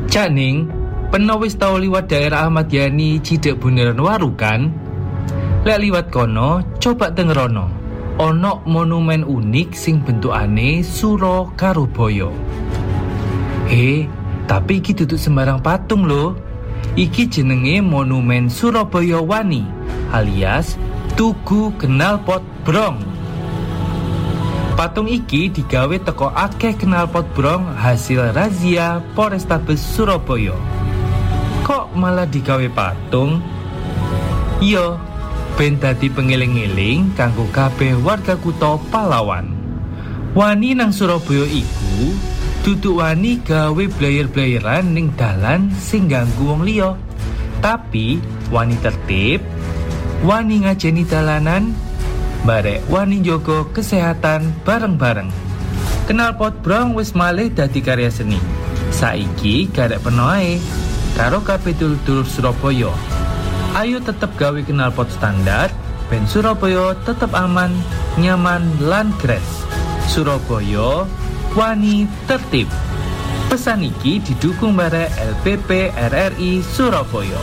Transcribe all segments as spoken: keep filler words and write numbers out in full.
Cak Ning, pernah wis tau liwat daerah Ahmad Yani Cidek Bundaran Waru kan? Lek liwat kono, coba tengerono. Ono monumen unik sing bentukane sura karo boyo. He, tapi iki duduk sembarang patung lho. Iki jenenge Monumen Surabaya Wani alias Tugu Knalpot Brong. Patung iki digawe teko akeh knalpot brong hasil razia Polrestabes Surabaya. Kok malah digawe patung? Yo, ben dadi pengeling-eling kanggo kabeh warga kutha Pahlawan. Wani nang Surabaya iku duduk wani gawe blayer-blayeran ning dalan sing ganggu wong liya. Tapi wani tertib, wani ngajeni dalanan, barek wani njogo kesehatan bareng-bareng. Knalpot brong wis malih dadi karya seni. Saiki garek penoae karo kabeh dulur-dulur Surabaya. Ayo tetep gawe knalpot standar ben Surabaya tetep aman, nyaman lan gres. Surabaya wani tertib. Pesan iki didukung barek L P P R R I Surabaya.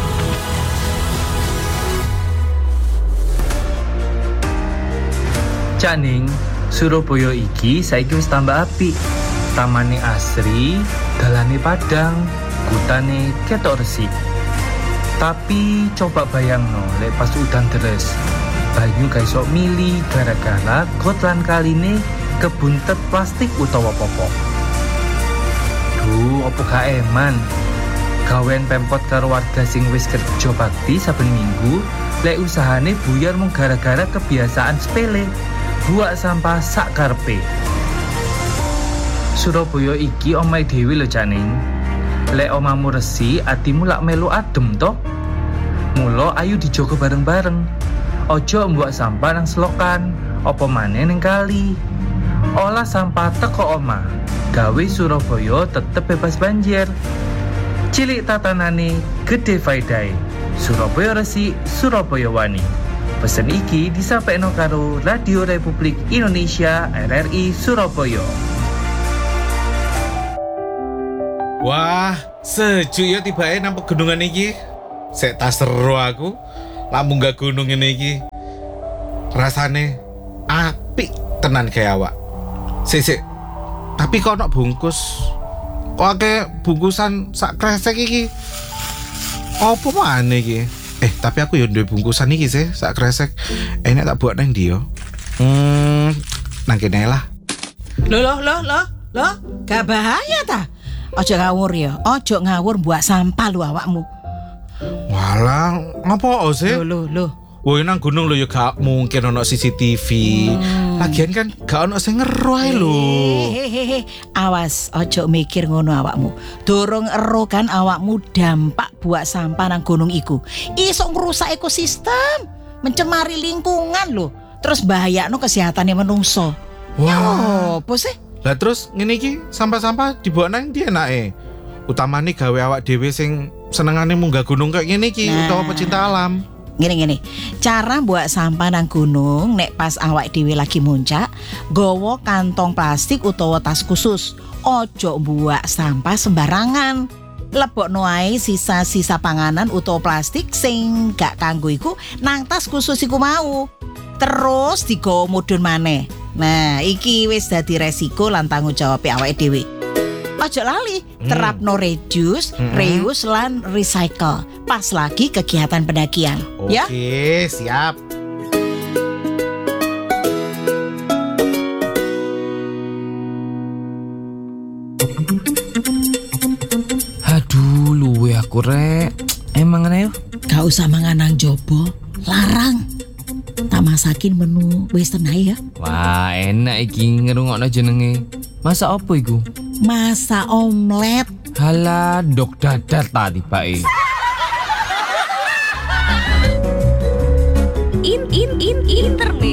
Cak Ning, Surabaya iki saiki wis tambah apik. Tamane asri, dalane padang, kutane ketok resik. Tapi coba bayangno lek pas udan deres, banyu gak iso mili gara-gara got lan kaline kebuntet plastik utawa popok. Duh, opo gak eman. Gawean Pemkot karo warga sing wis kerja bakti saben minggu, lek usahane buyar mung gara-gara kebiasaan sepele. Buak sampah sak karepe. Surabaya iki omahe dhewe lho Cak Ning. Lek omamu resik, atimu lak melu adem to. Mula ayo dijogo bareng-bareng. Ojo mbuak sampah nang selokan, apa maneh ning kali. Olah sampah teko omah. Gawe Surabaya tetep bebas banjir. Cilik tatanane, gede faedahe. Surabaya resik, Surabaya wani. Pesen iki disampaikan karo Radio Republik Indonesia R R I Surabaya. Wah, sejuk ya tibae nang pegunungan iki. Sek tas seru aku. Lamun gak gunung ngene iki. Rasane apik tenan kayak awak. Sik sik. Tapi kok ono bungkus. Kok akeh bungkusan sak kresek iki. Apa maneh iki? Eh, tapi aku ya duwe bungkusan iki sih, sak kresek. Enak tak buat nang ndi yo? Hmm, nang kene lah. Loh, loh, loh, loh, loh, gak bahaya ta? Ojo ngawur ya, ojo ngawur buat sampah lu awakmu. Walah, ngopo sih? Loh, loh, loh. Woi nang gunung lo ya gak mungkin ono C C T V. Hmm. Lagian kan gak ono sing ngeru ae lho. Hehehe, awas ojo mikir ngono awakmu. Dorong ero kan awakmu dampak buat sampah nang gunung iku. Iso ngrusak ekosistem, mencemari lingkungan lho. Terus bahayakno kesehatane menungso. Wah, apa sih? Lah terus ngene iki sampah-sampah dibawa nang ndi enake? Utamane gawe awak dhewe sing senengane munggah gunung kayak ngene iki nah. Utawa pecinta alam. Gini-gini, cara buat sampah nang gunung nek pas awak dhewe lagi muncak, gowo kantong plastik utawa tas khusus. Ojo buat sampah sembarangan. Lebokno ae sisa-sisa panganan utawa plastik sing gak kanggo iku nang tas khusus iku mau. Terus digawa mudhun maneh. Nah, iki wis dadi resiko lan tanggung jawab awake dhewe. Ojo lali, terapno reduce, hmm. reuse lan recycle. Pas lagi kegiatan pendakian. Oke, ya? Siap. Aduh, luwe aku rek. Emang ngene yo? Gak usah mangan nang jobo, larang. Tak masakin menu western ae ya. Wah, enak iki ngerungokno jenenge. Masak apa iku? Masak omelet. Halah, dok dadar tadi bae. In in in internet.